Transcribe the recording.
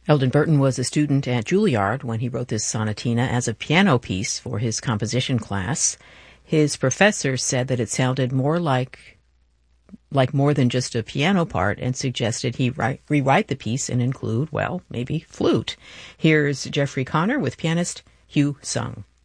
Eldon Burton was a student at Juilliard when he wrote this sonatina as a piano piece for his composition class. His professor said that it sounded more like more than just a piano part and suggested he rewrite the piece and include, well, maybe flute. Here's Jeffrey Connor with pianist Hugh Sung.